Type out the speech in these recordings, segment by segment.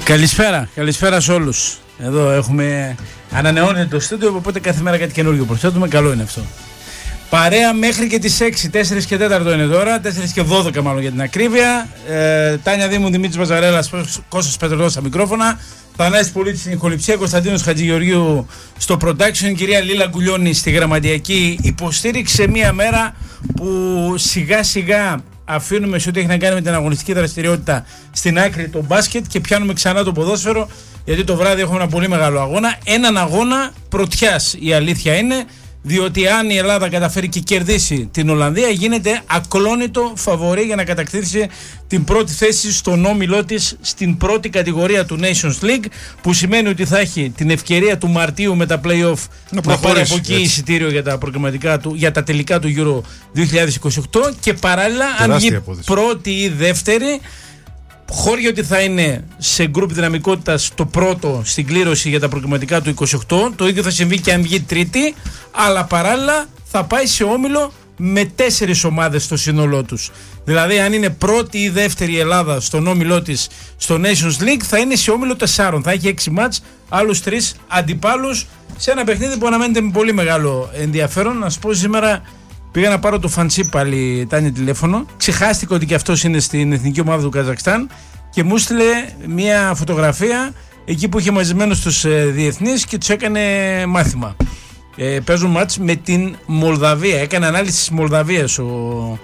Καλησπέρα σε όλους. Εδώ έχουμε ανανεώνει το στούντιο, οπότε κάθε μέρα κάτι καινούργιο προσθέτουμε. Καλό είναι αυτό. Παρέα μέχρι και τις 6, 4 και 4 είναι τώρα, 4 και 12 μάλλον για την ακρίβεια. Τάνια Δήμου, Δημήτρης Μπαζαρέλας, Κώστας Πετροδός στα μικρόφωνα. Θανάσης Πολίτης στην ηχοληψία, Κωνσταντίνος Χατζηγεωργίου στο production, κυρία Λίλα Γκουλιώνη στη γραμματιακή υποστήριξη, σε μια μέρα που σιγά σιγά αφήνουμε σε ό,τι έχει να κάνει με την αγωνιστική δραστηριότητα στην άκρη το μπάσκετ και πιάνουμε ξανά το ποδόσφαιρο, γιατί το βράδυ έχουμε ένα πολύ μεγάλο αγώνα. Έναν αγώνα πρωτιάς, η αλήθεια είναι, διότι αν η Ελλάδα καταφέρει και κερδίσει την Ολλανδία, γίνεται ακλόνητο φαβορί για να κατακτήσει την πρώτη θέση στον όμιλό της στην πρώτη κατηγορία του Nations League, που σημαίνει ότι θα έχει την ευκαιρία του Μαρτίου με τα play-off να πάρει από εκεί εισιτήριο για τα προκριματικά του, για τα τελικά του Euro 2028, και παράλληλα αν βγει πρώτη ή δεύτερη, χώρια ότι θα είναι σε γκρουπ δυναμικότητας το πρώτο στην κλήρωση για τα προκριματικά του 28. Το ίδιο θα συμβεί και αν βγει τρίτη, αλλά παράλληλα θα πάει σε όμιλο με 4 ομάδες στο σύνολό τους. Δηλαδή αν είναι πρώτη ή δεύτερη η Ελλάδα στον όμιλό της στο Nations League, θα είναι σε όμιλο 4, θα έχει 6 μάτς, άλλους 3 αντιπάλους, σε ένα παιχνίδι που αναμένεται με πολύ μεγάλο ενδιαφέρον. Να σου πω, σήμερα πήγα να πάρω το Φαντσίπ πάλι, Τάνια, τηλέφωνο. Ξεχάστηκα ότι και αυτός είναι στην εθνική ομάδα του Καζακστάν και μου στείλε μια φωτογραφία εκεί που είχε μαζεμένους τους διεθνείς και τους έκανε μάθημα. Παίζουν μάτς με την Μολδαβία. Έκανε ανάλυση της Μολδαβίας ο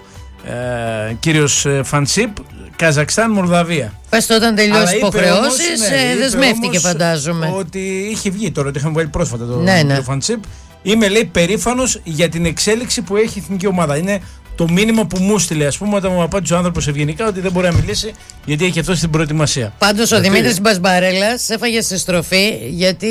κύριος Φαντσίπ. Καζακστάν-Μολδαβία. Πες το, όταν τελειώσει υποχρεώσεις, δεσμεύτηκε, φαντάζομαι. Ότι είχε βγει τώρα, ότι είχαμε βγάλει πρόσφατα το Φαντσίπ. Είμαι, λέει, περήφανος για την εξέλιξη που έχει η εθνική ομάδα. Είναι το μήνυμα που μου στείλε, ας πούμε, όταν μου απάντησε ο άνθρωπος ευγενικά ότι δεν μπορεί να μιλήσει, γιατί έχει αυτό στην προετοιμασία. Πάντως ο Δημήτρης Μπασμπαρέλας έφαγε στη στροφή, γιατί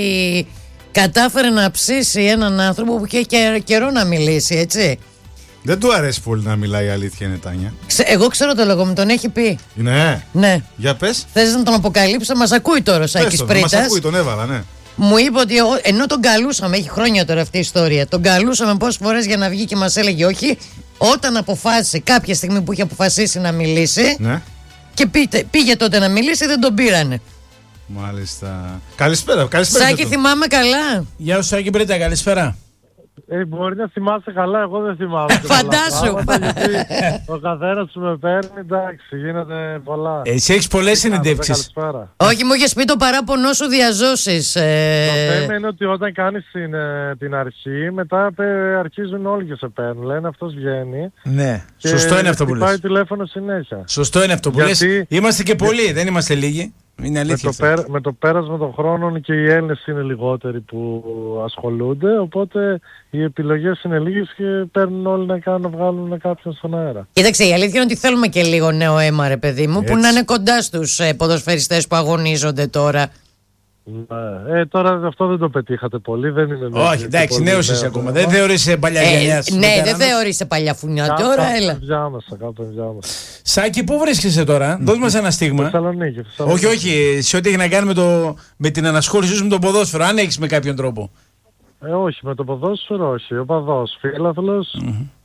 κατάφερε να ψήσει έναν άνθρωπο που είχε καιρό να μιλήσει, έτσι. Δεν του αρέσει πολύ να μιλάει, η αλήθεια είναι, Τάνια. Εγώ ξέρω το λόγο μου, τον έχει πει. Ναι. Για πες. Θες να τον αποκαλύψω, μας ακούει τώρα ο Σάκης Πρίτας. Μας ακούει, τον έβαλα, ναι. Μου είπε ότι ενώ τον καλούσαμε, έχει χρόνια τώρα αυτή η ιστορία, τον καλούσαμε πόσες φορές για να βγει και μας έλεγε όχι, όταν αποφάσισε κάποια στιγμή που είχε αποφασίσει να μιλήσει, ναι, και πήγε τότε να μιλήσει, δεν τον πήρανε. Μάλιστα. Καλησπέρα. Σάκη, θυμάμαι καλά. Γεια σου, Σάκη Πρίτα, καλησπέρα. Μπορεί να θυμάσαι καλά, εγώ δεν θυμάμαι. Φαντάσου. Ο καθένας που με παίρνει, εντάξει, γίνεται πολλά. Εσύ έχεις πολλές συνεντεύξεις. Όχι, μου είχες πει το παράπονο σου διαζώσεις. Το θέμα είναι ότι όταν κάνεις την αρχή, μετά αρχίζουν όλοι και σε παίρνουν. Λένε αυτός βγαίνει. Ναι, σωστό είναι αυτό που λες. Πάει τηλέφωνο συνέχεια. Σωστό είναι αυτό που λες. Είμαστε και πολλοί, δεν είμαστε λίγοι. Με το πέρασμα των χρόνων και οι Έλληνες είναι λιγότεροι που ασχολούνται, οπότε οι επιλογές είναι λίγες και παίρνουν όλοι να βγάλουν κάποιον στον αέρα. Κοίταξε, η αλήθεια είναι ότι θέλουμε και λίγο νέο αίμα, ρε παιδί μου, που να είναι κοντά στους ποδοσφαιριστές που αγωνίζονται τώρα. Ναι. Τώρα αυτό δεν το πετύχατε πολύ, δεν είναι. Όχι, εντάξει, νέος είσαι ακόμα. Δεν θεωρείσαι παλιά γενιά. Ναι, δεν θεωρείσαι παλιά φουνιά τώρα, έλα. Κάπου ενδιάμεσα. Σάκη, πού βρίσκεσαι τώρα, δώσ' μας ένα στίγμα. Θεσσαλονίκη. Όχι, σε ό,τι έχει να κάνει με την ανασχόλησή σου με τον ποδόσφαιρο, αν έχεις με κάποιον τρόπο. Όχι, με το ποδόσφαιρο όχι. Ο παδός, φίλαθλος.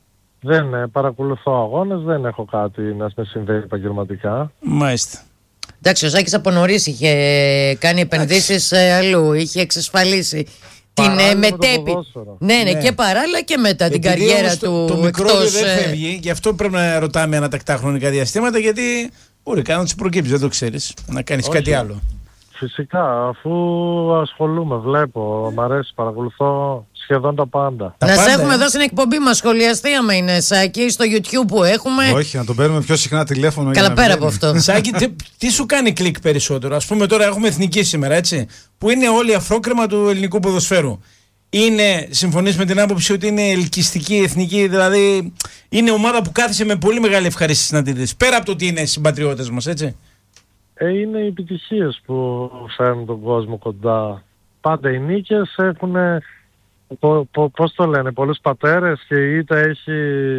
Δεν παρακολουθώ αγώνες, δεν έχω κάτι να με συμβαίνει επαγγελματικά. Μάλιστα. Εντάξει, ο Σάκης από νωρίς είχε κάνει επενδύσεις αλλού, είχε εξασφαλίσει την μετέπειτα. Ναι, και παράλληλα και μετά την καριέρα του. Το μικρόβιο δεν φεύγει, γι' αυτό πρέπει να ρωτάμε ανατακτά χρονικά διαστήματα, γιατί μπορεί καν να του προκύψει, δεν το ξέρεις, να κάνεις κάτι άλλο. Φυσικά, αφού ασχολούμαι, βλέπω, μ' αρέσει, παρακολουθώ σχεδόν τα πάντα. Να σε έχουμε εδώ στην εκπομπή μας, σχολιαστεί άμα είναι, Σάκη, στο YouTube που έχουμε. Όχι, να τον παίρνουμε πιο συχνά τηλέφωνο. Καλά, πέρα από αυτό. Σάκη, τι σου κάνει κλικ περισσότερο? Ας πούμε τώρα έχουμε εθνική σήμερα, έτσι, που είναι όλη αφρόκρεμα του ελληνικού ποδοσφαίρου. Συμφωνείς με την άποψη ότι είναι ελκυστική, εθνική, δηλαδή είναι ομάδα που κάθισε με πολύ μεγάλη ευχαρίστηση να τη δεις, πέρα από το ότι είναι συμπατριώτες μας, έτσι? Είναι οι επιτυχίες που φέρνουν τον κόσμο κοντά. Πάντα οι νίκες έχουν, πώς το λένε, πολλούς πατέρες, και η ήττα έχει...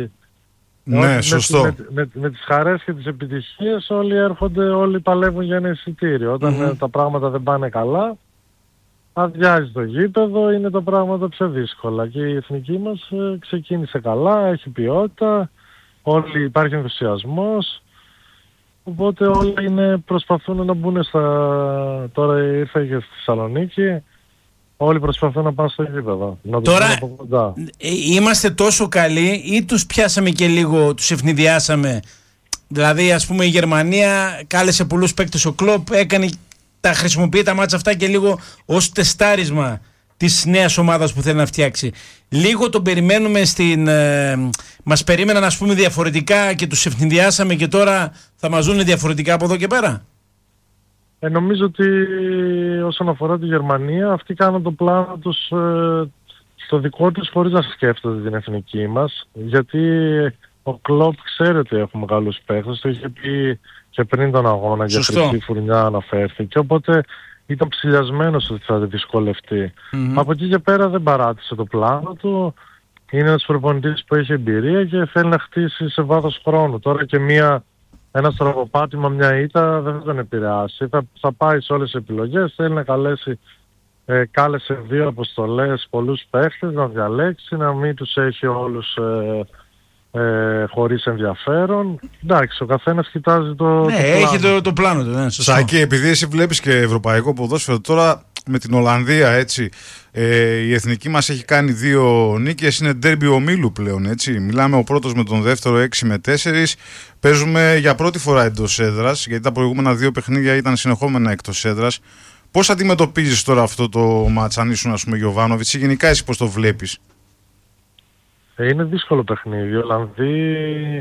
Ναι, σωστό. Με τις χαρές και τις επιτυχίες όλοι έρχονται, όλοι παλεύουν για ένα εισιτήριο. Όταν τα πράγματα δεν πάνε καλά, αδειάζει το γήπεδο, είναι τα πράγματα πιο δύσκολα. Και η εθνική μας ξεκίνησε καλά, έχει ποιότητα, υπάρχει ενθουσιασμός. Οπότε όλοι προσπαθούν να μπουν τώρα ήρθε και στη Θεσσαλονίκη. Όλοι προσπαθούν να πάνε στο γήπεδο. Τώρα είμαστε τόσο καλοί ή τους πιάσαμε και λίγο, τους ευνηδιάσαμε? Δηλαδή ας πούμε η Γερμανία κάλεσε πολλούς παίκτες, ο Κλοπ χρησιμοποιεί τα μάτσα αυτά και λίγο ως τεστάρισμα της νέας ομάδας που θέλει να φτιάξει. Λίγο τον περιμένουμε μας περίμεναν ας πούμε διαφορετικά και τους ευνηδιάσαμε και τώρα θα μας δουν διαφορετικά από εδώ και πέρα. Νομίζω ότι όσον αφορά τη Γερμανία, αυτοί κάνουν το πλάνο τους στο δικό τους χωρίς να σκέφτονται την εθνική μας. Γιατί ο Κλοπ ξέρει ότι έχουμε καλούς παίκτες, το είχε πει και πριν τον αγώνα. Σωστό. Για χρυσή φουρνιά αναφέρθηκε, οπότε ήταν ψηλιασμένος ότι θα δυσκολευτεί. Από εκεί και πέρα δεν παράτησε το πλάνο του. Είναι ένας προπονητής που έχει εμπειρία και θέλει να χτίσει σε βάθος χρόνου. Τώρα και ένα στραβοπάτημα, μια ήττα δεν θα τον επηρεάσει. Θα πάει σε όλες τις επιλογές, θέλει να κάλεσε 2 αποστολές, πολλούς παίχτες, να διαλέξει, να μην τους έχει όλους χωρίς ενδιαφέρον. Εντάξει, ο καθένας κοιτάζει το πλάνο. Έχει το πλάνο του. Σάκη, επειδή εσύ βλέπεις και ευρωπαϊκό ποδόσφαιρο, τώρα με την Ολλανδία, έτσι, η εθνική μας έχει κάνει 2 νίκες, είναι ντέρμπι ομίλου πλέον, έτσι. Μιλάμε ο πρώτος με τον δεύτερο 6-4, παίζουμε για πρώτη φορά εντός έδρας, γιατί τα προηγούμενα 2 παιχνίδια ήταν συνεχόμενα εκτός έδρας. Πώς αντιμετωπίζεις τώρα αυτό το μάτς, αν ήσουν ας πούμε Γιοβάνοβιτς, ή γενικά εσύ πώς το βλέπεις? Είναι δύσκολο παιχνίδι. Οι Ολλανδοί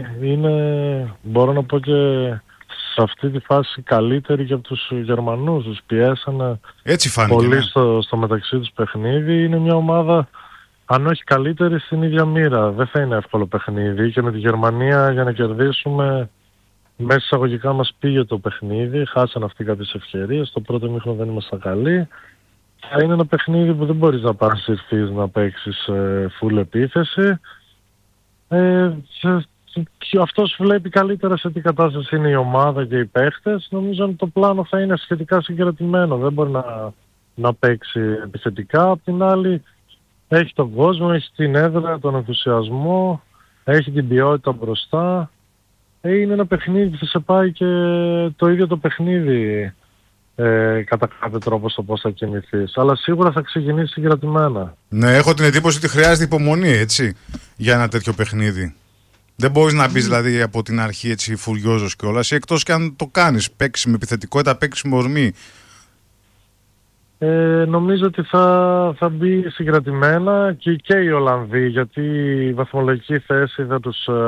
μπορώ να πω και σε αυτή τη φάση καλύτεροι και από τους Γερμανούς. Τους πιέσανε πολύ στο μεταξύ τους παιχνίδι. Είναι μια ομάδα, αν όχι καλύτερη, στην ίδια μοίρα. Δεν θα είναι εύκολο παιχνίδι και με τη Γερμανία για να κερδίσουμε μέσα εισαγωγικά μας πήγε το παιχνίδι. Χάσαν αυτοί κάποιες ευκαιρίες. Το πρώτο μήχρονο δεν ήμασταν καλοί. Θα είναι ένα παιχνίδι που δεν μπορείς να παρασυρθείς να παίξεις full επίθεση. Και αυτός βλέπει καλύτερα σε τι κατάσταση είναι η ομάδα και οι παίχτες. Νομίζω ότι το πλάνο θα είναι σχετικά συγκρατημένο. Δεν μπορεί να παίξει επιθετικά. Απ' την άλλη έχει τον κόσμο, έχει την έδρα, τον ενθουσιασμό, έχει την ποιότητα μπροστά. Είναι ένα παιχνίδι που θα σε πάει και το ίδιο το παιχνίδι κατά κάποιο τρόπο στο πώς θα κινηθείς. Αλλά σίγουρα θα ξεκινήσει συγκρατημένα. Ναι, έχω την εντύπωση ότι χρειάζεται υπομονή, έτσι, για ένα τέτοιο παιχνίδι. Δεν μπορείς να μπεις δηλαδή από την αρχή έτσι φουριόζος κιόλας, εκτός και αν το κάνεις, παίξεις με επιθετικότητα, παίξεις με ορμή. Νομίζω ότι θα μπει συγκρατημένα και οι Ολλανδοί, γιατί η βαθμολογική θέση θα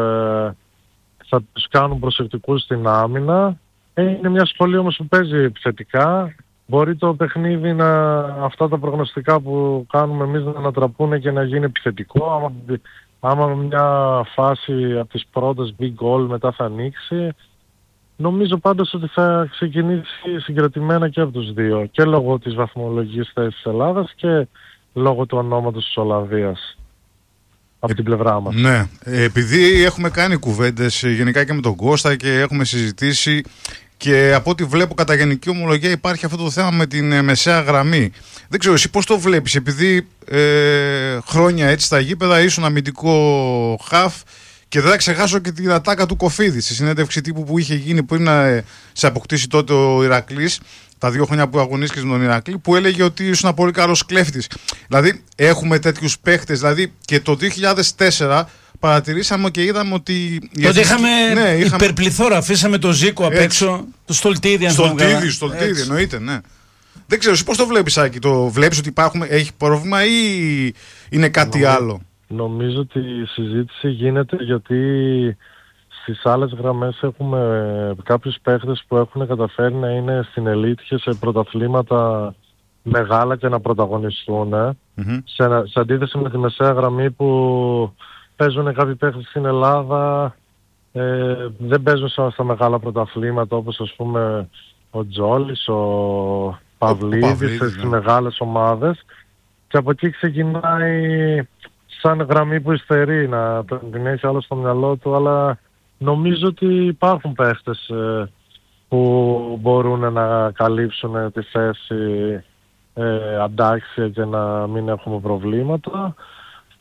τους κάνουν προσεκτικούς στην άμυνα. Είναι μια σχολή όμως που παίζει επιθετικά. Μπορεί το παιχνίδι αυτά τα προγνωστικά που κάνουμε εμείς να ανατραπούν και να γίνει επιθετικό. Άμα μια φάση από τις πρώτες big goal μετά θα ανοίξει. Νομίζω πάντως ότι θα ξεκινήσει συγκρατημένα και από τους δύο. Και λόγω της βαθμολογικής θέσης της Ελλάδας και λόγω του ονόματος της Ολλανδίας. Από την πλευρά μας. Ναι, επειδή έχουμε κάνει κουβέντες γενικά και με τον Κώστα και έχουμε συζητήσει και από ό,τι βλέπω κατά γενική ομολογία υπάρχει αυτό το θέμα με την μεσαία γραμμή. Δεν ξέρω εσύ πώς το βλέπεις, επειδή χρόνια έτσι στα γήπεδα ήσουν αμυντικό χαφ και δεν θα ξεχάσω και την ατάκα του Κοφίδη στη συνέντευξη τύπου που είχε γίνει πριν να σε αποκτήσει τότε ο Ηρακλής, τα 2 χρόνια που αγωνίστηκες με τον Ηρακλή, που έλεγε ότι ήσουν ένα πολύ καλός κλέφτης. Δηλαδή έχουμε τέτοιους παίχτες, δηλαδή και το 2004 παρατηρήσαμε και είδαμε ότι... Τότε είχαμε υπερπληθώρα, αφήσαμε το Ζήκο απ' έξω, το Στολτίδη. Στολτίδη, εννοείται, ναι. Δεν ξέρω, εσύ πώς το βλέπεις, Άκη, το βλέπεις ότι έχει πρόβλημα ή είναι κάτι άλλο? Νομίζω ότι η συζήτηση γίνεται γιατί στις άλλες γραμμές έχουμε κάποιους παίχτες που έχουν καταφέρει να είναι στην ελίτ και σε πρωταθλήματα μεγάλα και να πρωταγωνιστούν. Σε αντίθεση με τη μεσαία γραμμή που παίζουν κάποιοι παίχτες στην Ελλάδα, δεν παίζουν στα μεγάλα πρωταθλήματα όπως ας πούμε ο Τζόλης, ο Παυλίδης, στις μεγάλες ομάδες. Και από εκεί ξεκινάει σαν γραμμή που υστερεί, να την έχει άλλο στο μυαλό του, αλλά νομίζω ότι υπάρχουν παίχτες που μπορούν να καλύψουν τη θέση αντάξια και να μην έχουμε προβλήματα.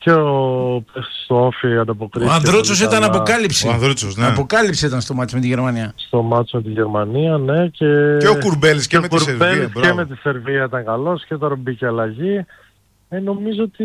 και ο στο Όφι ανταποκρίθηκε. Ο Ανδρούτσος ήταν αποκάλυψη. Ο Ανδρούτσος, ναι. Αποκάλυψη ήταν στο μάτσο με τη Γερμανία. Στο μάτσο με τη Γερμανία, ναι. Και ο Κουρμπέλης και με τη Σερβία. Και με τη Σερβία ήταν καλός και τώρα μπήκε αλλαγή. Νομίζω ότι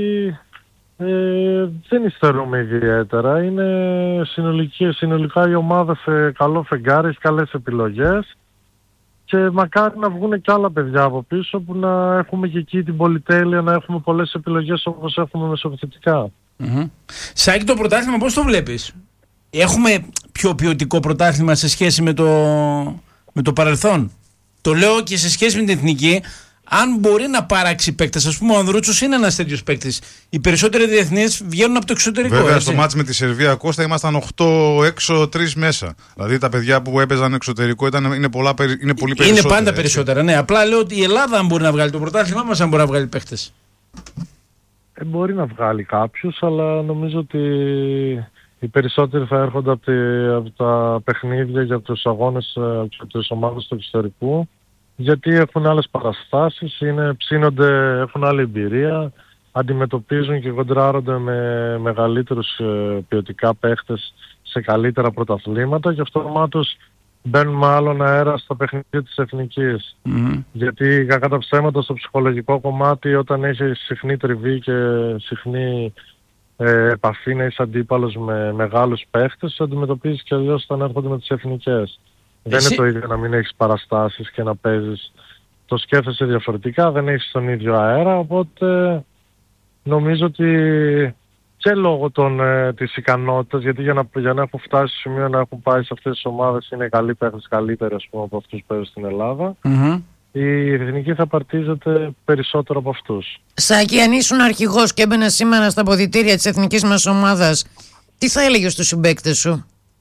δεν υστερούμε ιδιαίτερα. Είναι συνολικά η ομάδα σε καλό φεγγάρι, έχει καλές επιλογές. Και μακάρι να βγουν και άλλα παιδιά από πίσω που να έχουμε και εκεί την πολυτέλεια, να έχουμε πολλές επιλογές όπως έχουμε μεσοπιθετικά. Σάκη, το πρωτάθλημα πώς το βλέπεις? Έχουμε πιο ποιοτικό πρωτάθλημα σε σχέση με το παρελθόν? Το λέω και σε σχέση με την εθνική. Αν μπορεί να παράξει παίκτες, ας πούμε ο Ανδρούτσος είναι ένας τέτοιος παίκτης. Οι περισσότεροι διεθνείς βγαίνουν από το εξωτερικό. Βέβαια, έτσι. στο μάτς με τη Σερβία, Κώστα, ήμασταν 8 έξω, 3 μέσα. Δηλαδή τα παιδιά που έπαιζαν εξωτερικό είναι πολύ περισσότερα. Είναι πάντα περισσότερα, ναι. Απλά λέω ότι η Ελλάδα, αν μπορεί να βγάλει το πρωτάθλημά μας, αν μπορεί να βγάλει παίκτες. Μπορεί να βγάλει κάποιους, αλλά νομίζω ότι οι περισσότεροι θα έρχονται από τα παιχνίδια για τους αγώνες και από τις ομάδες του εξωτερικού. Γιατί έχουν άλλες παραστάσεις, ψήνονται, έχουν άλλη εμπειρία, αντιμετωπίζουν και κοντράρονται με μεγαλύτερους ποιοτικά παίχτες σε καλύτερα πρωταθλήματα και αυτομάτως μπαίνουν με άλλον αέρα στα παιχνίδια της εθνικής. Γιατί κακά τα ψέματα στο ψυχολογικό κομμάτι, όταν έχει συχνή τριβή και συχνή επαφή να είσαι αντίπαλος με μεγάλους παίχτες, αντιμετωπίζεις και αλλιώς όταν έρχονται με τις εθνικές. Δεν είναι το ίδιο να μην έχεις παραστάσεις και να παίζεις. Το σκέφτεσαι διαφορετικά, δεν έχεις τον ίδιο αέρα, οπότε νομίζω ότι και λόγω της ικανότητας, γιατί για να έχουν φτάσει στο σημείο να έχουν πάει σε αυτές τις ομάδες είναι καλοί παίχτες, καλύτεροι ας πούμε από αυτούς που παίζουν στην Ελλάδα, η εθνική θα παρτίζεται περισσότερο από αυτούς. Σάκη, αν ήσουν αρχηγός και έμπαινε σήμερα στα αποδυτήρια της εθνικής μας ομάδας, τι θα έλεγες στους συμπαίκτες σου?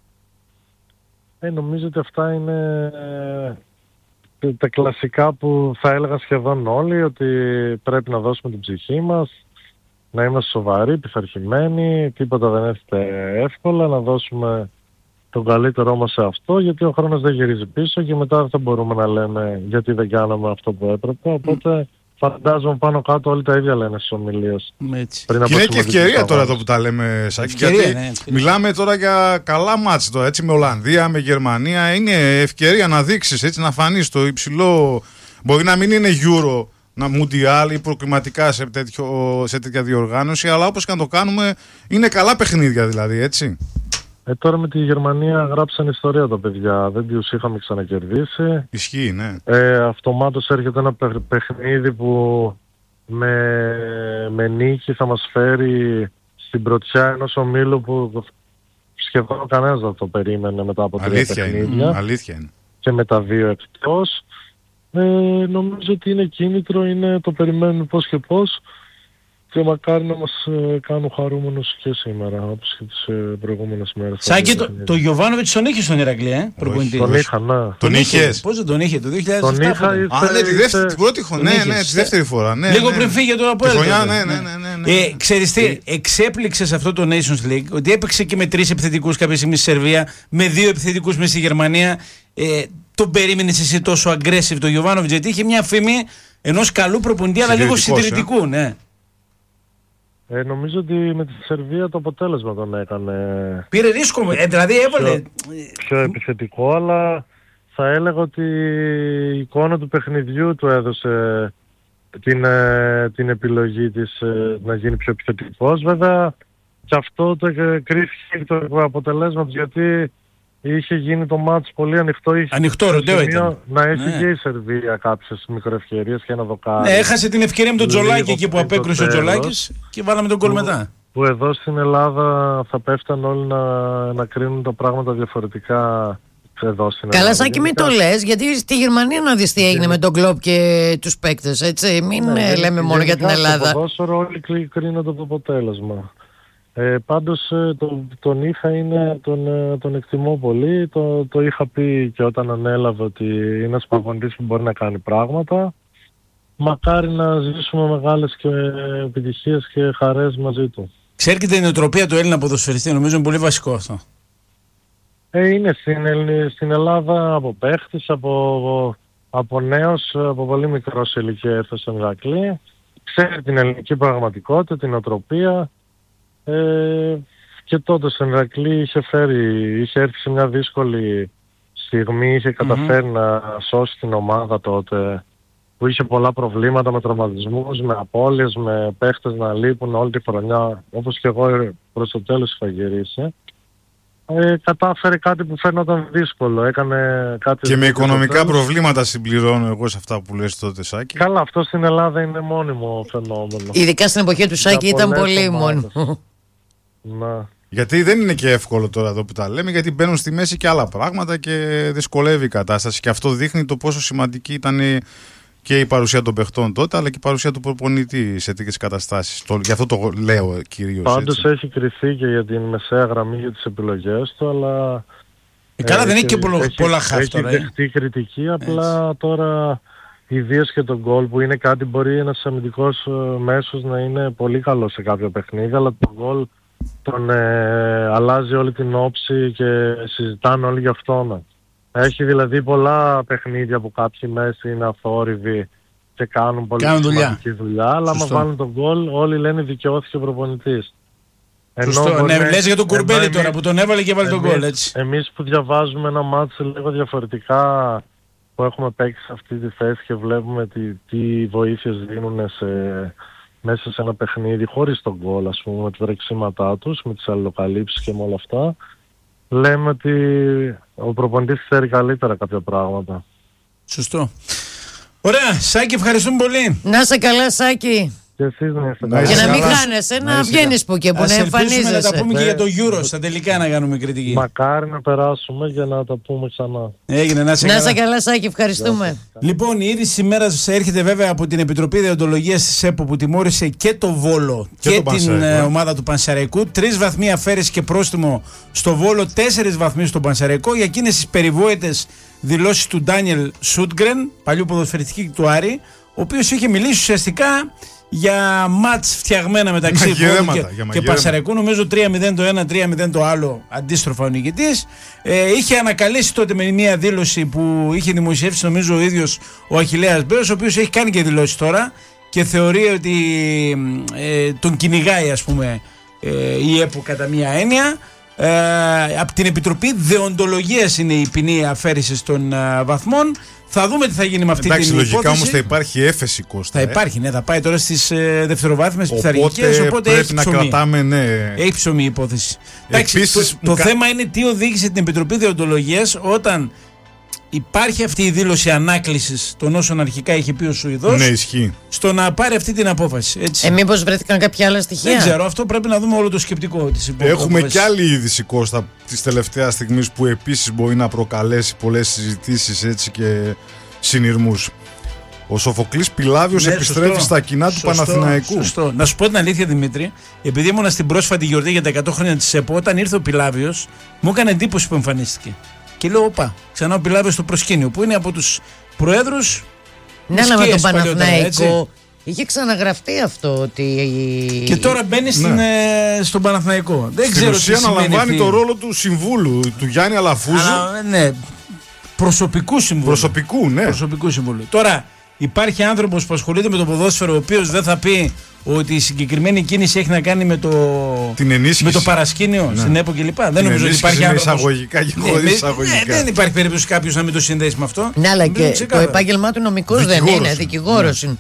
Νομίζω ότι αυτά είναι τα κλασικά που θα έλεγα σχεδόν όλοι, ότι πρέπει να δώσουμε την ψυχή μας, να είμαστε σοβαροί, πειθαρχημένοι, τίποτα δεν έρχεται εύκολα, να δώσουμε τον καλύτερό μας σε αυτό, γιατί ο χρόνος δεν γυρίζει πίσω και μετά δεν θα μπορούμε να λέμε γιατί δεν κάναμε αυτό που έπρεπε, οπότε φαντάζομαι πάνω κάτω όλοι τα ίδια λένε στις ομιλίες. Και είναι και ευκαιρία τώρα εδώ που τα λέμε, Σάκη, γιατί μιλάμε τώρα για καλά μάτς τώρα, έτσι, με Ολλανδία, με Γερμανία. Είναι ευκαιρία να δείξεις, έτσι, να φανείς το υψηλό. Μπορεί να μην είναι Euro, να Mundial ή προκριματικά σε τέτοια διοργάνωση, αλλά όπως και να το κάνουμε είναι καλά παιχνίδια δηλαδή, έτσι. Τώρα με τη Γερμανία γράψαν ιστορία τα παιδιά, δεν τους είχαμε ξανακερδίσει. Ισχύει, ναι. Αυτομάτως έρχεται ένα παιχνίδι που με νίκη θα μας φέρει στην πρωτιά ενός ομίλου που σχεδόν κανένας δεν το περίμενε μετά από 3 παιχνίδια. Αλήθεια είναι. Και με τα 2 εκτός. Νομίζω ότι είναι κίνητρο, το περιμένουμε πώς και πώς. Και μακάρι να μας κάνουν χαρούμενους και σήμερα, όπως και τις προηγούμενες μέρες. Σάκη, το Γιοβάνοβιτς τον είχε στον Ηρακλή, προπονητή. Τον είχα, ναι. Τον είχες? Πώς δεν τον είχε, το 2007? Τον είχα, την πρώτη χρονιά, τη δεύτερη φορά. Λίγο πριν φύγε το Αποέλ. Ναι. Ξέρεις τι, εξέπληξε σε αυτό το Nations League ότι έπαιξε και με 3 επιθετικούς κάποια στιγμή στη Σερβία, με 2 επιθετικούς μες στη Γερμανία. Τον περίμενες εσύ τόσο aggressive το Γιοβάνοβιτς, γιατί είχε μια φήμη ενός καλού προπονητή, αλλά λίγο συντηρητικού, ναι. Νομίζω ότι με τη Σερβία το αποτέλεσμα τον έκανε. Πήρε ρίσκο, δηλαδή έβαλε. Πιο επιθετικό, αλλά θα έλεγα ότι η εικόνα του παιχνιδιού του έδωσε την επιλογή της να γίνει πιο επιθετικός. Βέβαια και αυτό το κρίθηκε το αποτελέσμα του, γιατί είχε γίνει το μάτς πολύ ανοιχτό. Ανοιχτό ροντέο ήταν. Να έχει και η Σερβία κάποιες μικροευκαιρίες και ένα δοκάρι. Έχασε την ευκαιρία με τον Τζολάκη εκεί που απέκρουσε ο Τζολάκης και βάλαμε τον γκολ μετά. Που εδώ στην Ελλάδα θα πέφταν όλοι να κρίνουν τα πράγματα διαφορετικά. Εδώ στην Καλά, Σάκη, μην το λες, γιατί στη Γερμανία να δεις τι έγινε με τον Κλοπ και τους παίκτες, έτσι. Μην λέμε μόνο για την Ελλάδα. Στο ποδόσφαιρο όλοι κρίνονται το αποτέλεσμα. Πάντως τον είχα, τον εκτιμώ πολύ, το είχα πει και όταν ανέλαβε ότι είναι ένας προπονητής που μπορεί να κάνει πράγματα. Μακάρι να ζήσουμε μεγάλες και επιτυχίες και χαρές μαζί του. Ξέρετε την νοοτροπία του Έλληνα ποδοσφαιριστή, νομίζω είναι πολύ βασικό αυτό. Είναι στην Ελλάδα από παίχτης, από νέος, από πολύ μικρός ηλικία έφτασε στον Ηρακλή. ξέρει την ελληνική πραγματικότητα, την οτροπία, και τότε στον Ηρακλή είχε έρθει σε μια δύσκολη στιγμή, είχε καταφέρει να σώσει την ομάδα τότε, που είχε πολλά προβλήματα με τραυματισμούς, με απώλειες, με παίχτες να λείπουν όλη τη χρονιά, όπως και εγώ προς το τέλος είχα γυρίσει. Κατάφερε κάτι που φαίνονταν δύσκολο, έκανε κάτι... Και με οικονομικά προβλήματα συμπληρώνω εγώ σε αυτά που λες τότε, Σάκη. Καλά, αυτό στην Ελλάδα είναι μόνιμο φαινόμενο. Ειδικά στην εποχή του Σάκη ήταν πολύ μόνιμο. Να. Γιατί δεν είναι και εύκολο τώρα εδώ που τα λέμε, γιατί μπαίνουν στη μέση και άλλα πράγματα και δυσκολεύει η κατάσταση. Και αυτό δείχνει το πόσο σημαντική ήταν και η παρουσία των παιχτών τότε, αλλά και η παρουσία του προπονητή σε τέτοιες καταστάσεις. Γι' αυτό το λέω κυρίως. Πάντως έχει κριθεί και για την μεσαία γραμμή για τις επιλογές του, αλλά... Καλά, δεν έχει και πολλά χάφη τώρα. Έχει δεχτεί κριτική, απλά τώρα ιδίως και τον γκολ που είναι κάτι, μπορεί ένας αμυντικός μέσος να είναι πολύ καλό σε κάποιο παιχνίδι, αλλά τον γκολ τον αλλάζει όλη την όψη και συζητάνε όλοι γι' αυτόν. Έχει δηλαδή πολλά παιχνίδια που κάποιοι μέση είναι αθόρυβοι και κάνουν πολύ σημαντική δουλειά, αλλά άμα βάλουν τον γκολ όλοι λένε δικαιώθηκε ο προπονητής. Σωστό, ναι, λες για τον Κουρμπέλη τώρα που τον έβαλε και βάλει τον γκολ, έτσι. Εμείς που διαβάζουμε ένα μάτσο λίγο διαφορετικά, που έχουμε παίξει σε αυτή τη θέση και βλέπουμε τι βοήθειες δίνουν μέσα σε ένα παιχνίδι χωρίς τον γκολ, ας πούμε, με τα βρεξίματά τους, με τις αλληλοκαλύψεις και με όλα αυτά, λέμε ότι ο προπονητής ξέρει καλύτερα κάποια πράγματα. Σωστό. Ωραία, Σάκη, ευχαριστούμε πολύ. Να είσαι καλά, Σάκη. Και εσείς να είστε καλά. Και να μην χάνεσαι, να βγαίνεις που και που να εμφανίζεσαι. Να τα πούμε και για το Euro στα τελικά, να κάνουμε κριτική. Μακάρι να περάσουμε για να τα πούμε ξανά. Έγινε, να είσαι καλά, Σάκη, ευχαριστούμε. Λοιπόν, η είδηση σήμερα έρχεται βέβαια από την Επιτροπή Δεοντολογίας της ΕΠΟ, που τιμώρησε και το Βόλο και την ομάδα του Πανσεραϊκού. 3 βαθμοί αφαίρεση και πρόστιμο στο Βόλο, 4 βαθμοί στον Πανσεραϊκό για εκείνες τις περιβόητες δηλώσεις του Ντάνιελ Σούτγκρεν, παλιού ποδοσφαιριστή του Άρη, ο οποίος είχε μιλήσει ουσιαστικά για μάτς φτιαγμένα μεταξύ Βόλου και Πανσεραϊκού. Νομίζω 3-0 το ένα, 3-0 το άλλο, αντίστροφα ο νικητής. Είχε ανακαλέσει τότε με μια δήλωση που είχε δημοσιεύσει νομίζω ο ίδιος ο Αχιλλέας Μπέος, ο οποίος έχει κάνει και δηλώσει τώρα και θεωρεί ότι τον κυνηγάει, ας πούμε, η ΕΠΟ κατά μία έννοια. Από την Επιτροπή Δεοντολογίας είναι η ποινή αφαίρεσης των βαθμών. Θα δούμε τι θα γίνει με αυτή την υπόθεση. Λογικά όμως θα υπάρχει έφεση, Κώστα. Θα υπάρχει, ναι, θα πάει τώρα στις δευτεροβάθμιες πειθαρχικές. Οπότε πρέπει να κρατάμε, ναι. Έχει ψωμί η υπόθεση. Επίσης, το θέμα είναι τι οδήγησε την Επιτροπή Δεοντολογίας όταν υπάρχει αυτή η δήλωση ανάκλησης των όσων αρχικά είχε πει ο Σουηδός. Ναι, ισχύει. Στο να πάρει αυτή την απόφαση. Μήπως βρέθηκαν κάποια άλλα στοιχεία. Δεν ξέρω, αυτό πρέπει να δούμε όλο το σκεπτικό της υπόθεσης. Έχουμε κι άλλη είδηση, Κώστα, της τελευταίας στιγμής που επίσης μπορεί να προκαλέσει πολλές συζητήσεις, έτσι, και συνειρμούς. Ο Σοφοκλής Πιλάβιος επιστρέφει στα κοινά του Παναθηναϊκού. Σωστό. Να σου πω την αλήθεια, Δημήτρη, επειδή ήμουν στην πρόσφατη γιορτή για τα 100 χρόνια της ΕΠΟ, όταν ήρθε ο Πιλάβιος, μου έκανε εντύπωση που εμφανίστηκε. Και λέω, όπα, ξανά ο Πιλάβιος στο προσκήνιο, που είναι από τους προέδρους. Ναι, αλλά με τον Παναθηναϊκό είχε ξαναγραφτεί αυτό ότι. Και τώρα μπαίνει στον Παναθηναϊκό. Δεν στην ξέρω ουσία τι αναλαμβάνει το ρόλο του συμβούλου, του Γιάννη Αλαφούζου. Ναι, προσωπικού συμβούλου. Προσωπικού συμβούλου. Τώρα υπάρχει άνθρωπος που ασχολείται με το ποδόσφαιρο, ο οποίος δεν θα πει ότι η συγκεκριμένη κίνηση έχει να κάνει με το παρασκήνιο στην ΕΠΟ κλπ. Δεν νομίζω ότι υπάρχει άνθρωπος. Εισαγωγικά και χωρίς εισαγωγικά. Δεν υπάρχει περίπτωση κάποιος να μην το συνδέσει με αυτό. Ναι, αλλά και το επάγγελμά του νομικός δεν είναι. Δικηγόρος είναι.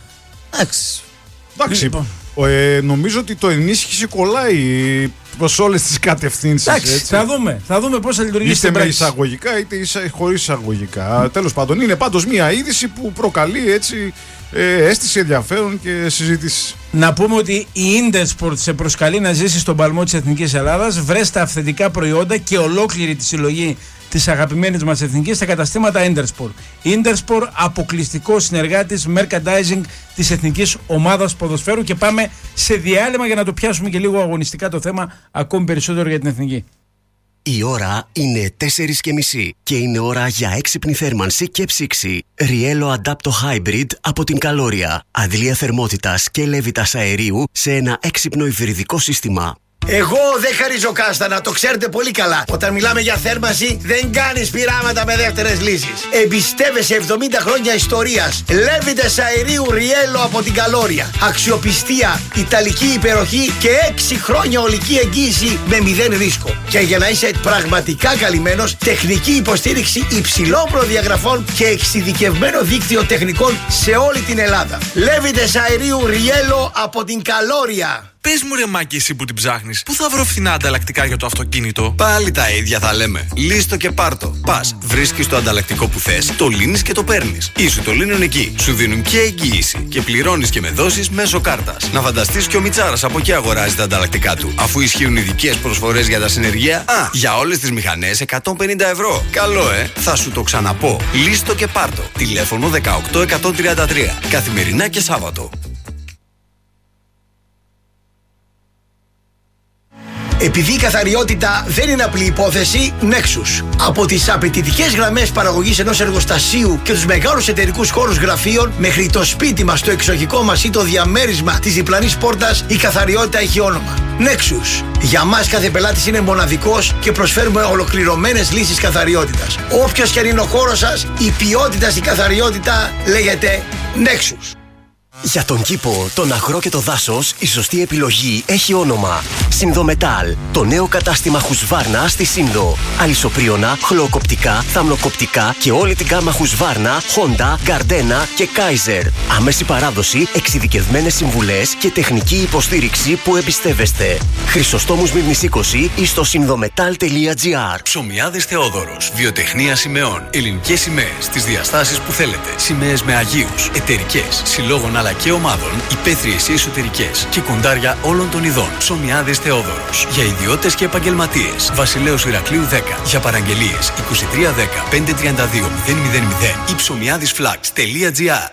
Εντάξει. Νομίζω ότι το ενίσχυση κολλάει προς όλες τις κατευθύνσεις. Θα δούμε πώς θα λειτουργήσει. Είτε με εισαγωγικά είτε χωρίς εισαγωγικά. Τέλος πάντων, είναι πάντως μια είδηση που προκαλεί, έτσι, αίσθηση ενδιαφέρον και συζήτηση. Να πούμε ότι η Intersport σε προσκαλεί να ζήσει στον παλμό της Εθνικής Ελλάδας. Βρες τα αυθεντικά προϊόντα και ολόκληρη τη συλλογή της αγαπημένης μας εθνικής στα καταστήματα Intersport. Intersport, αποκλειστικό συνεργάτης merchandising της εθνικής ομάδας ποδοσφαίρου. Και πάμε σε διάλειμμα για να το πιάσουμε και λίγο αγωνιστικά το θέμα, ακόμη περισσότερο για την εθνική. Η ώρα είναι 4:30 και είναι ώρα για έξυπνη θέρμανση και ψήξη. Riello Adapto Hybrid από την Καλόρια. Αντλία θερμότητας και λέβητας αερίου σε ένα έξυπνο υβριδικό σύστημα. Εγώ δεν χαρίζω κάστανα, το ξέρετε πολύ καλά. Όταν μιλάμε για θέρμανση, δεν κάνεις πειράματα με δεύτερες λύσεις. Εμπιστεύεσαι 70 χρόνια ιστορίας. Λέβητες αερίου Ριέλο από την Καλόρια. Αξιοπιστία, ιταλική υπεροχή και 6 χρόνια ολική εγγύηση με 0 ρίσκο. Και για να είσαι πραγματικά καλυμμένος, τεχνική υποστήριξη υψηλών προδιαγραφών και εξειδικευμένο δίκτυο τεχνικών σε όλη την Ελλάδα. Λέβητες αερίου Ριέλο από την Καλόρια. Πες μου ρε Μάκη, εσύ που την ψάχνεις, πού θα βρω φθηνά ανταλλακτικά για το αυτοκίνητο? Πάλι τα ίδια θα λέμε. Λύστο και πάρτο. Πας, βρίσκεις το ανταλλακτικό που θες, το λύνεις και το παίρνεις. Ή σου το λύνουν εκεί. Σου δίνουν και εγγύηση. Και πληρώνεις και με δόσεις μέσω κάρτας. Να φανταστείς και ο Μιτσάρας από εκεί αγοράζει τα ανταλλακτικά του. Αφού ισχύουν ειδικές προσφορές για τα συνεργεία. Για όλες τις μηχανές 150 ευρώ. Καλό, θα σου το ξαναπώ. Λύστο και πάρτο. Τηλέφωνο 18133. Καθημερινά και Σάββατο. Επειδή η καθαριότητα δεν είναι απλή υπόθεση, Nexus. Από τις απαιτητικές γραμμές παραγωγής ενός εργοστασίου και τους μεγάλους εταιρικούς χώρους γραφείων μέχρι το σπίτι μας, το εξοχικό μας ή το διαμέρισμα της διπλανής πόρτας, η καθαριότητα έχει όνομα. Nexus. Για μας κάθε πελάτης είναι μοναδικός και προσφέρουμε ολοκληρωμένες λύσεις καθαριότητας. Όποιος και αν είναι ο χώρος σας, η ποιότητα στην καθαριότητα λέγεται Nexus. Για τον κήπο, τον αγρό και το δάσος, η σωστή επιλογή έχει όνομα Συνδομετάλ. Το νέο κατάστημα Husqvarna στη Σύνδο. Αλυσοπρίωνα, χλωοκοπτικά, θαμνοκοπτικά και όλη την γάμα Husqvarna, Honda, Gardena και Kaiser. Άμεση παράδοση, εξειδικευμένες συμβουλές και τεχνική υποστήριξη που εμπιστεύεστε. Χρυσοστόμου Σμύρνης 20 ή στο συνδομετάλ.gr. Ψωμιάδες Θεόδωρος. Βιοτεχνία σημαίων. Ελληνικές σημαίες στις διαστάσεις που θέλετε. Σημαίες με αγίους, εταιρικές, συλλόγων αλλά και ομάδων, υπαίθριες ή εσωτερικές και κοντάρια όλων των ειδών. Ψωμιάδες Θεόδωρος. Για ιδιώτες και επαγγελματίες. Βασιλέως Ηρακλείου 10. Για παραγγελίες 2310 532 000 ή ψωμιάδισflags.gr.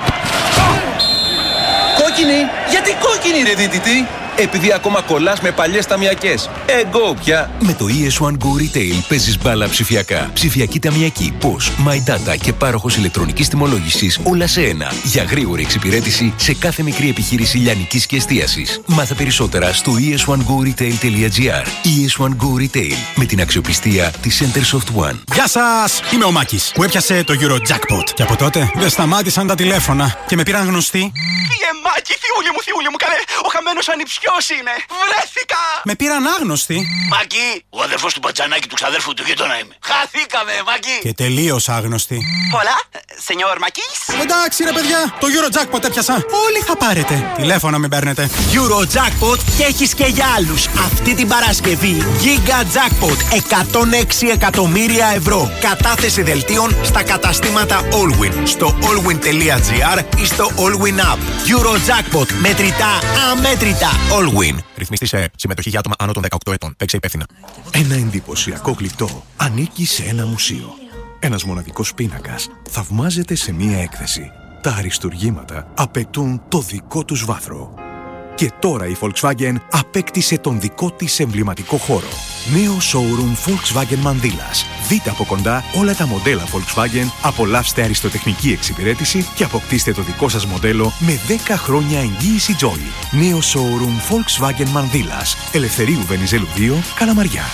Κόκκινη! Γιατί κόκκινη ρε δίτητη? Επειδή ακόμα κολλάς με παλιές ταμιακές. Go πια! Με το ES1 Go Retail παίζεις μπάλα ψηφιακά. Ψηφιακή ταμιακή, POS, My Data και πάροχος ηλεκτρονικής τιμολόγησης όλα σε ένα. Για γρήγορη εξυπηρέτηση σε κάθε μικρή επιχείρηση λιανικής και εστίασης. Μάθε περισσότερα στο es1goretail.gr. ES1 Go Retail με την αξιοπιστία της Centersoft One. Γεια σας! Είμαι ο Μάκης που έπιασε το Eurojackpot. Και από τότε δεν σταμάτησαν τα τηλέφωνα και με πήραν γνωστοί. Μάκη, θειούλη μου, καλέ. Ο χαμένος ανιψιός είναι. Βρέθηκα. Με πήραν άγνωστοι. Μάκη, ο αδερφός του Πατζανάκη του ξαδέρφου του γείτονα είμαι. Χαθήκαμε, Μάκη. Και τελείως άγνωστοι. Πολλά, σενιόρ Μάκης. Εντάξει ρε παιδιά, το Eurojackpot έπιασα. Όλοι θα πάρετε. Τηλέφωνα μην παίρνετε. Eurojackpot και έχεις και για άλλους. Αυτή την Παρασκευή Giga Jackpot 106 εκατομμύρια ευρώ. Κατάθεση δελτίων στα καταστήματα Allwin, στο allwin.gr ή στο Allwin App. Eurojackpot. Μετρητά, αμέτρητα. Allwin. Ρυθμιστή σε συμμετοχή για άτομα άνω των 18 ετών. Παίξε υπεύθυνα. Ένα εντυπωσιακό γλυπτό ανήκει σε ένα μουσείο. Ένας μοναδικός πίνακας θαυμάζεται σε μία έκθεση. Τα αριστουργήματα απαιτούν το δικό τους βάθρο. Και τώρα η Volkswagen απέκτησε τον δικό της εμβληματικό χώρο. Νέο showroom Volkswagen Μανδύλας. Δείτε από κοντά όλα τα μοντέλα Volkswagen, απολαύστε αριστοτεχνική εξυπηρέτηση και αποκτήστε το δικό σας μοντέλο με 10 χρόνια εγγύηση Joy. Νέο showroom Volkswagen Μανδύλας. Ελευθερίου Βενιζέλου 2, Καλαμαριά.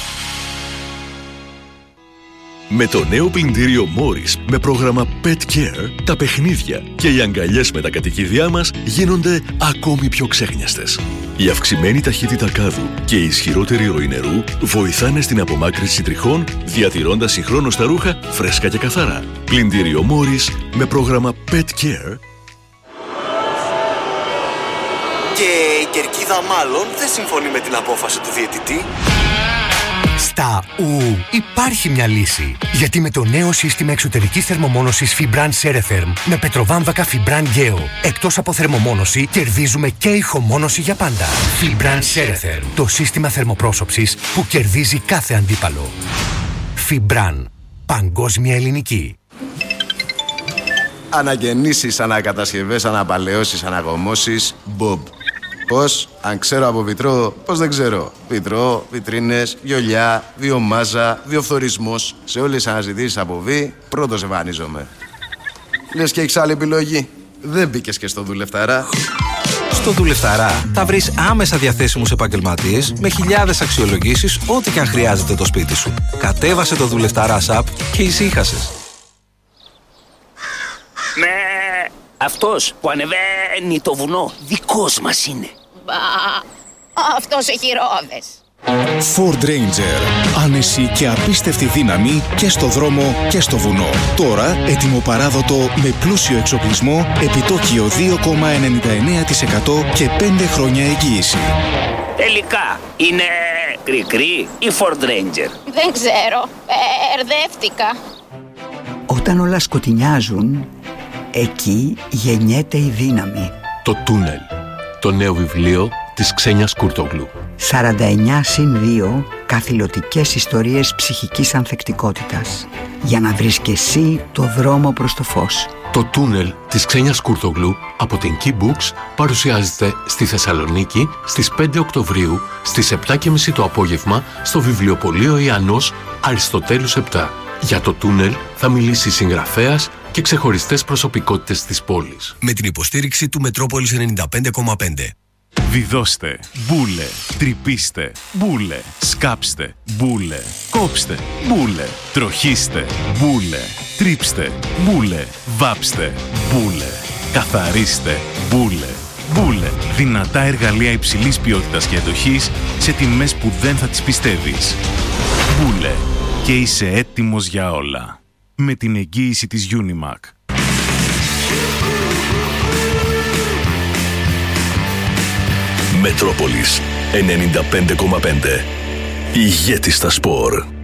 Με το νέο πλυντήριο Morris με πρόγραμμα Pet Care, τα παιχνίδια και οι αγκαλιές με τα κατοικίδια μας γίνονται ακόμη πιο ξέχνιαστες. Η αυξημένη ταχύτητα κάδου και η ισχυρότερη ροή νερού βοηθάνε στην απομάκρυνση τριχών, διατηρώντας συγχρόνως τα ρούχα φρέσκα και καθαρά. Πλυντήριο Morris με πρόγραμμα Pet Care. Και η κερκίδα μάλλον δεν συμφωνεί με την απόφαση του διαιτητή. Στα υπάρχει μια λύση. Γιατί με το νέο σύστημα εξωτερικής θερμομόνωσης Fibran Ceretherm με πετροβάμβακα Fibran Geo, εκτός από θερμομόνωση, κερδίζουμε και ηχομόνωση για πάντα. Fibran Ceretherm, το σύστημα θερμοπρόσωψης που κερδίζει κάθε αντίπαλο. Fibran, παγκόσμια ελληνική. Αναγεννήσεις, ανακατασκευές, αναπαλαιώσεις, αναγωμώσεις, Bob. Πώς, αν ξέρω από βιτρό, πώς δεν ξέρω. Βιτρό, βιτρίνες, βιολιά, βιομάζα, βιοφθορισμός. Σε όλες τις αναζητήσεις από βι, πρώτος εμφανίζομαι. Λες και έχεις άλλη επιλογή. Δεν μπήκες και στο δουλευταρά. Στο Δουλευταρά θα βρεις άμεσα διαθέσιμους επαγγελματίες με χιλιάδες αξιολογήσεις ό,τι και αν χρειάζεται το σπίτι σου. Κατέβασε το Δουλευταρά app και ησύχασες. Αυτός που ανεβαίνει το βουνό δικός μας είναι. Αυτός έχει ρόδες. Ford Ranger. Άνεση και απίστευτη δύναμη και στο δρόμο και στο βουνό. Τώρα έτοιμο παράδοτο με πλούσιο εξοπλισμό, επιτόκιο 2,99% και 5 χρόνια εγγύηση. Τελικά είναι κρικρή ή Ford Ranger? Δεν ξέρω. Μπερδεύτηκα. Όταν όλα σκοτεινιάζουν, εκεί γεννιέται η δύναμη. Το Τούνελ. Το νέο βιβλίο της Ξένιας Κουρτόγλου. 49+2 καθηλωτικές ιστορίες ψυχικής ανθεκτικότητας. Για να βρεις και εσύ το δρόμο προς το φως. Το Τούνελ της Ξένιας Κουρτόγλου από την Key Books παρουσιάζεται στη Θεσσαλονίκη στις 5 Οκτωβρίου στις 7:30 το απόγευμα στο βιβλιοπωλείο Ιαννός Αριστοτέλους 7. Για το Τούνελ θα μιλήσει συγγραφέας και ξεχωριστές προσωπικότητες της πόλης. Με την υποστήριξη του Μετρόπολης 95,5. Βιδώστε, μπούλε, τρυπήστε, μπούλε, σκάψτε, μπούλε, κόψτε, μπούλε, τροχίστε, μπούλε, τρίψτε, μπούλε, βάψτε, μπούλε, καθαρίστε, μπούλε, μπούλε. Δυνατά εργαλεία υψηλής ποιότητας και αντοχής σε τιμές που δεν θα τις πιστεύεις. Μπούλε, και είσαι έτοιμος για όλα. Με την εγγύηση της Unimac. Μετρόπολης 95,5. Ηγέτη στα σπορ.